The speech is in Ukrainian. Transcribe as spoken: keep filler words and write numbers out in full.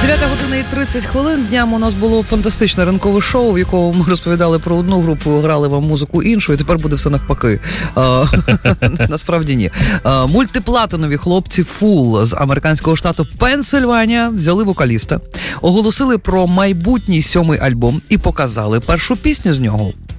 дев'ята година і тридцять хвилин. Дням у нас було фантастичне ранкове шоу, в якому ми розповідали про одну групу, грали вам музику іншу, і тепер буде все навпаки. А, насправді ні. А, мультиплатинові хлопці Фул з американського штату Пенсильванія взяли вокаліста, оголосили про майбутній сьомий альбом і показали першу пісню з нього.